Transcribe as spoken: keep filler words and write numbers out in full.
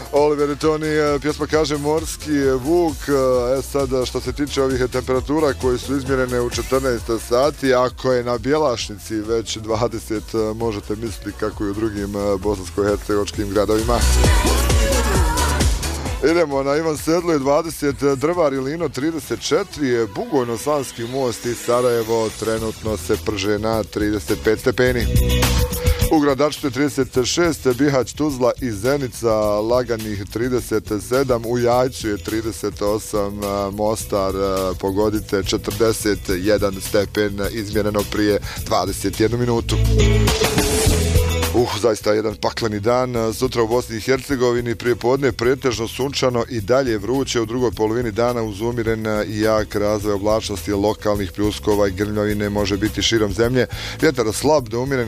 Oliver i Tony, pjesma kaže Morski Vuk. E sad, što se tiče ovih temperatura koje su izmjerene u četrnaest sati, ako je na Bjelašnici već dvadeset, možete misliti kako i u drugim bosansko-hercegovačkim gradovima. Idemo na Ivan Sedlo je dvadeset, Drvar i Lino trideset četiri, Bugojno-Slavski most i Sarajevo trenutno se prže na trideset pet stepeni. U Gradaču je trideset šest, Bihać, Tuzla i Zenica laganih trideset sedam, u Jajcu je trideset osam, Mostar, pogodite, četrdeset jedan stepen izmjereno prije dvadeset jednu minutu. Uh, zaista jedan pakleni dan. Sutra u Bosni i Hercegovini prije podne pretežno sunčano i dalje vruće, u drugoj polovini dana uz umiren i jak razvoj oblačnosti lokalnih pljuskova i grmljavine može biti širom zemlje. Vjetar slab do umjeren